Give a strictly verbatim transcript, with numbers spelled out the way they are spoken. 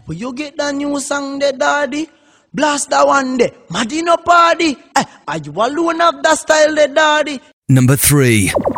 where you get the new song there, daddy? Blast that one day, Madino party. Eh, are you alone of that style there, daddy? Number three.